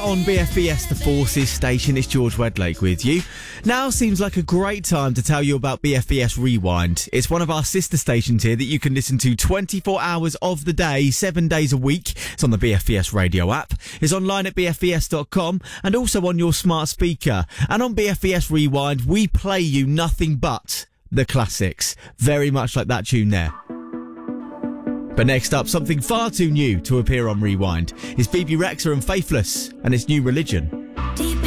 on BFBS, the Forces station. It's George Wedlake with you. Now seems like a great time to tell you about BFBS Rewind. It's one of our sister stations here that you can listen to 24 hours of the day, 7 days a week. It's on the BFBS radio app. It's online at bfbs.com and also on your smart speaker. And on BFBS Rewind, we play you nothing but the classics. Very much like that tune there. But next up, something far too new to appear on Rewind is Bebe Rexha and Faithless and its New Religion. Deep